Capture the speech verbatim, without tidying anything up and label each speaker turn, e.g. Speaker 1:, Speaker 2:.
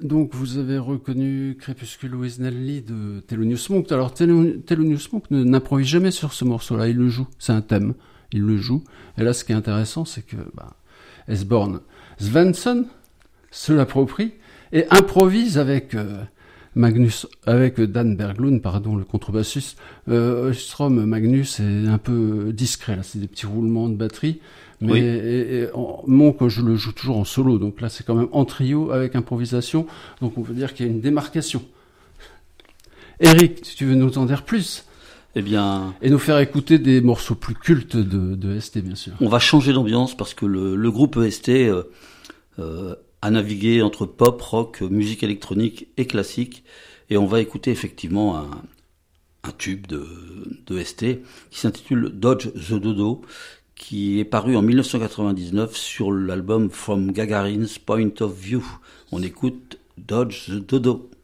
Speaker 1: Donc vous avez reconnu Crepuscule with Nelly de Thelonious Monk. Alors Thelonious Monk n'improvise jamais sur ce morceau-là, il le joue, c'est un thème, il le joue. Et là ce qui est intéressant, c'est que bah, Esbjörn Svensson se l'approprie et improvise avec euh, Magnus, avec Dan Berglund, pardon, le contrebassiste. Euh, Strom Magnus est un peu discret, là, c'est des petits roulements de batterie. Mais
Speaker 2: oui.
Speaker 1: et, et, en, Monk, je le joue toujours en solo, donc là c'est quand même en trio avec improvisation, donc on peut dire qu'il y a une démarcation. Eric, si tu veux nous en dire plus,
Speaker 2: eh bien,
Speaker 1: et nous faire écouter des morceaux plus cultes de, de E S T, bien sûr.
Speaker 2: On va changer d'ambiance parce que le, le groupe E S T euh, euh, a navigué entre pop, rock, musique électronique et classique, et on va écouter effectivement un, un tube de, de E S T qui s'intitule Dodge the Dodo, qui est paru en dix-neuf cent quatre-vingt-dix-neuf sur l'album From Gagarin's Point of View. On écoute Dodge the Dodo.